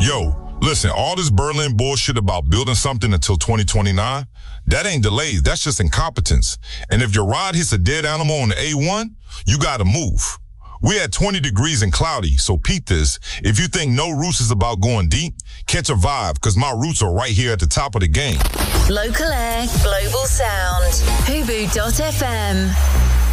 Yo, listen, all this Berlin bullshit about building something until 2029, that ain't delays, that's just incompetence. And if your rod hits a dead animal on the A1, you gotta move. We had 20 degrees and cloudy, so peep this. If you think No Roots is about going deep, catch a vibe, because my roots are right here at the top of the game. Local air, global sound. Hubu.fm.